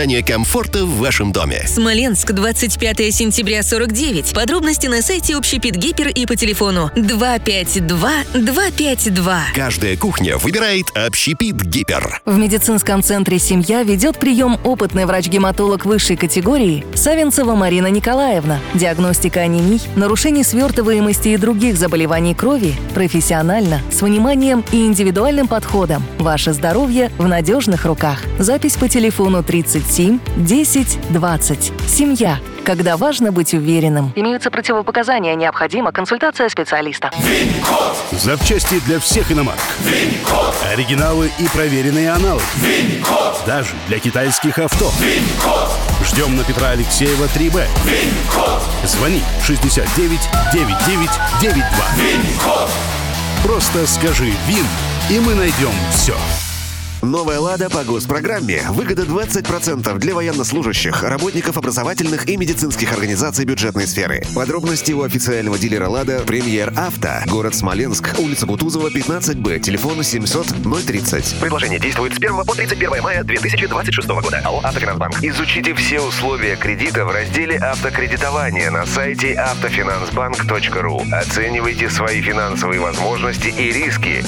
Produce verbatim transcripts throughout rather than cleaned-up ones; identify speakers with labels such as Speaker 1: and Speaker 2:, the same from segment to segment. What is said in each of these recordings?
Speaker 1: комфорта в вашем доме.
Speaker 2: Смоленск, двадцать пятое сентября сорок девять. Подробности на сайте Общепит Гипер и по телефону два пять два два пять два.
Speaker 1: Каждая кухня выбирает Общепит Гипер.
Speaker 3: В медицинском центре «Семья» ведет прием опытный врач-гематолог высшей категории Савинцева Марина Николаевна. Диагностика анемий, нарушений свертываемости и других заболеваний крови профессионально, с вниманием и индивидуальным подходом. Ваше здоровье в надежных руках. Запись по телефону тридцать семь десять двадцать. «Семья». Когда важно быть уверенным. Имеются противопоказания, необходима консультация специалиста.
Speaker 4: Винкод. Запчасти для всех иномарок. Винкод. Оригиналы и проверенные аналоги. Винкод. Даже для китайских авто. Винкод. Ждем на Петра Алексеева три Б. Винкод. Звони шестьдесят девять девяносто девять девяносто два. Винкод. Просто скажи ВИН, и мы найдем все.
Speaker 1: Новая «Лада» по госпрограмме. Выгода двадцать процентов для военнослужащих, работников образовательных и медицинских организаций бюджетной сферы. Подробности у официального дилера «Лада» «Премьер Авто». Город Смоленск, улица Кутузова, пятнадцать Б, телефон семьсот ноль тридцать. Предложение действует с первого по тридцать первое мая две тысячи двадцать шестого года. АО «Автофинансбанк». Изучите все условия кредита в разделе «Автокредитование» на сайте автофинансбанк точка ру. Оценивайте свои финансовые возможности и риски.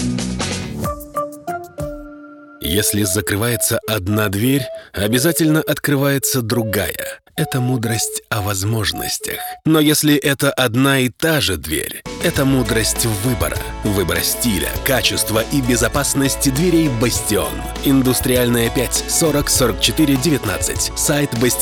Speaker 5: Если закрывается одна дверь, обязательно открывается другая. Это мудрость о возможностях. Но если это одна и та же дверь, это мудрость выбора. Выбора стиля, качества и безопасности дверей «Бастион». Индустриальная пять, сорок сорок четыре девятнадцать. Сайт бастион